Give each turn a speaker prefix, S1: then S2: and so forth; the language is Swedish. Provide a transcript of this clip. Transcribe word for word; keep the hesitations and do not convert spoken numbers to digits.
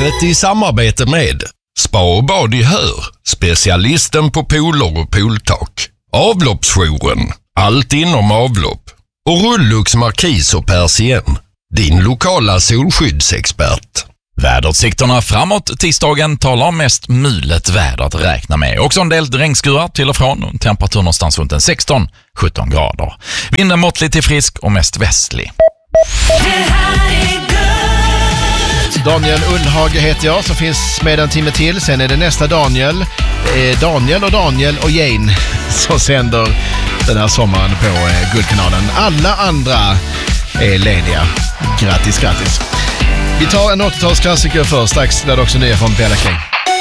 S1: Vädret i samarbete med Spa och bad i Hör, specialisten på pooler och pooltak. Avloppsjouren, allt inom avlopp. Och Rullux Markis och Persien, din lokala solskyddsexpert.
S2: Väderutsikterna framåt tisdagen talar om mest mulet väder att räkna med. Också en del regnskurar till och från. Temperatur någonstans runt en sexton till sjutton grader. Vinden måttlig till frisk och mest västlig.
S3: Daniel Undhage heter jag som finns med en timme till. Sen är det nästa Daniel. Eh, Daniel och Daniel och Jane som sänder den här sommaren på eh, Guldkanalen. Alla andra är lediga. Grattis, grattis. Vi tar en åttiotalsklassiker först. Strax där det också nya från Bella King.